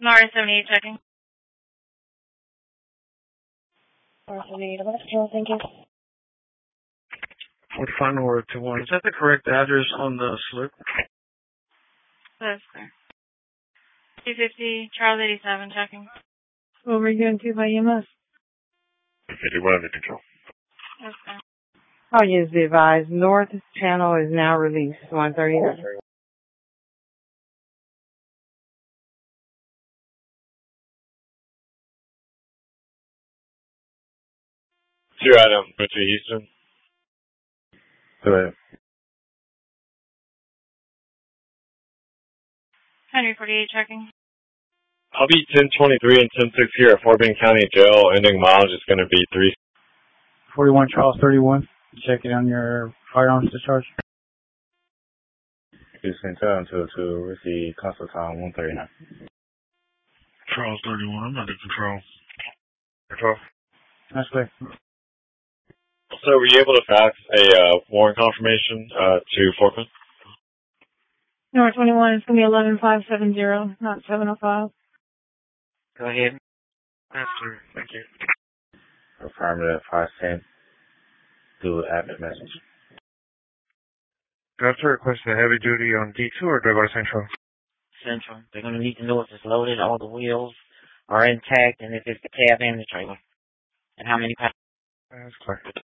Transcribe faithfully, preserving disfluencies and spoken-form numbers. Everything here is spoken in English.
Mara seventy-eight checking. Mara seventy-eight, about thank you. What final word to one? Is that the correct address on the slip? That's clear. two fifty, Charles eighty-seven checking. What were you doing to by E M S? fifty-one under control. That's clear. Oh, yes, be advised. North channel is now released. one thirty-nine. Two Adam, Butcher Houston. Go ahead. Henry forty-eight checking. I'll be ten twenty-three and ten six here at Fort Bend County Jail. Ending mileage is going to be three. forty-one Charles thirty-one. Checking on your firearms discharge. Houston ten two two. Receive constant time one thirty-nine. Charles thirty-one, I'm under control. Control. That's clear. So were you able to fax a uh, warrant confirmation uh, to Fort Bend? North twenty-one, it's going to be eleven five seven zero, not seven oh five. Go ahead. That's clear. Thank you. Affirmative five ten. Do active message. Do I have to request a heavy duty on D two or do I go to Central? Central. They're going to need to know if it's loaded, all the wheels are intact, and if it's the cab and the trailer. And how many pounds. That's clear.